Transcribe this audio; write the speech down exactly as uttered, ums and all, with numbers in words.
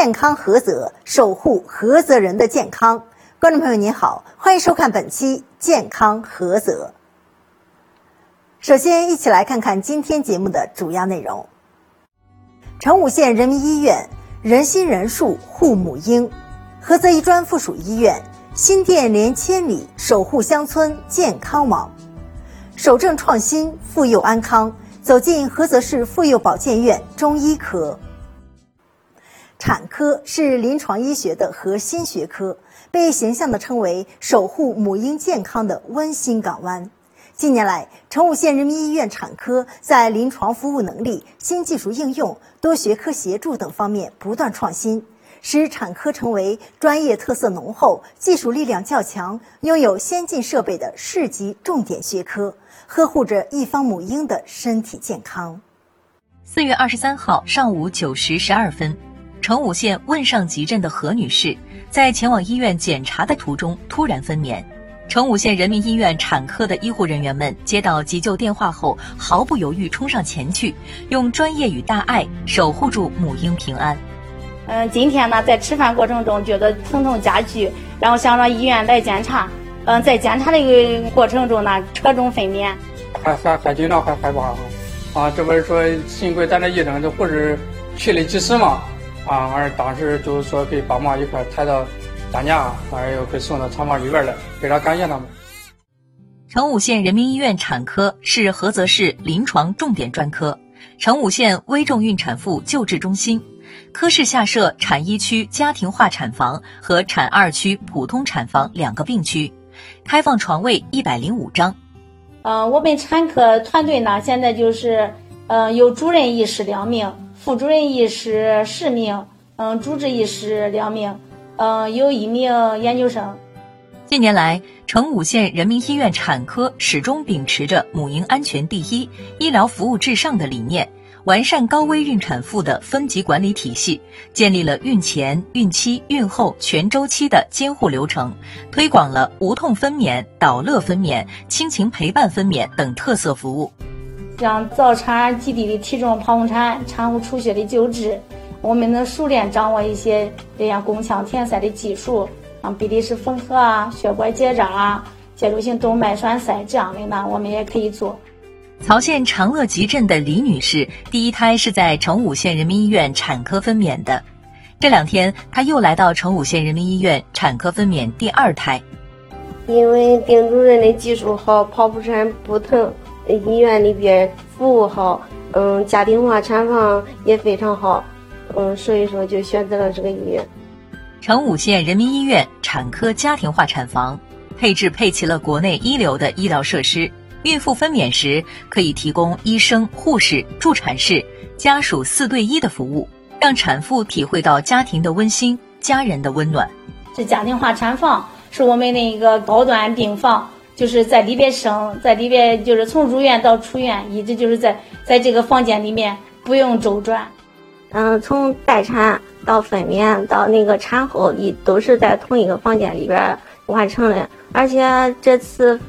健康菏泽，守护菏泽人的健康。观众朋友您好，欢迎收看本期健康菏泽。首先一起来看看今天节目的主要内容。成武县人民医院人心人数护母婴，菏泽医专附属医院新店连千里，守护乡村健康网。守正创新，妇幼安康，走进菏泽市妇幼保健院中医科。产科是临床医学的核心学科，被形象地称为守护母婴健康的温馨港湾。近年来，成武县人民医院产科在临床服务能力、新技术应用、多学科协助等方面不断创新，使产科成为专业特色浓厚、技术力量较强、拥有先进设备的市级重点学科，呵护着一方母婴的身体健康。 四月二十三号上午九时十二分，成武县汶上集镇的何女士在前往医院检查的途中突然分娩。成武县人民医院产科的医护人员们接到急救电话后，毫不犹豫冲上前去，用专业与大爱守护住母婴平安。 嗯，今天呢，在吃饭过程中觉得疼痛加剧，然后想让医院来检查。嗯，在检查的一个过程中呢，车中分娩， 还还还紧张，还害怕啊！这不是说幸亏咱这医生这护士去得及时嘛，啊，而当时就是说给爸妈一块抬到担架，还有给送到产房里边来，非常感谢他们。 成武县人民医院产科是菏泽市临床重点专科，成武县危重孕产妇救治中心。科室下设产一区家庭化产房和产二区普通产房两个病区，开放床位一百零五张。 呃，我们产科团队呢，现在就是呃有主任医师两名，副主任医师十名，嗯，主治医师两名，嗯，有一名研究生。 近年来，成武县人民医院产科始终秉持着母婴安全第一、医疗服务至上的理念，完善高危孕产妇的分级管理体系，建立了孕前、孕期、孕后全周期的监护流程，推广了无痛分娩、导乐分娩、亲情陪伴分娩等特色服务。 像早产、极低的体重剖产、产后出血的救治，我们能熟练掌握一些这样宫腔填塞的技术，啊，比利时缝合啊、血管结扎啊、介入性动脉栓塞这样的呢，我们也可以做。 曹县长乐集镇的李女士第一胎是在成武县人民医院产科分娩的，这两天她又来到成武县人民医院产科分娩第二胎。 因为丁主任的技术好，剖腹产不疼，医院里边服务好，嗯，家庭化产房也非常好，嗯，所以说就选择了这个医院。 成武县人民医院产科家庭化产房配置配齐了国内一流的医疗设施，孕妇分娩时可以提供医生、护士、助产士、家属四对一的服务，让产妇体会到家庭的温馨、家人的温暖。 这家庭化产房是我们的一个高端病房，就是在里边生，在里边就是从入院到出院，一直就是在在这个房间里面不用周转。 嗯，从待产到分娩到那个产后，一都是在同一个房间里边完成的。而且这次